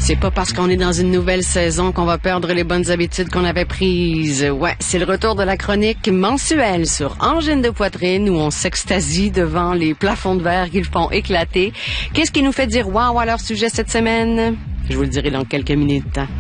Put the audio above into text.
C'est pas parce qu'on est dans une nouvelle saison qu'on va perdre les bonnes habitudes qu'on avait prises. Ouais, c'est le retour de la chronique mensuelle sur Angine de poitrine où on s'extasie devant les plafonds de verre qu'ils font éclater. Qu'est-ce qui nous fait dire wow à leur sujet cette semaine? Je vous le dirai dans quelques minutes.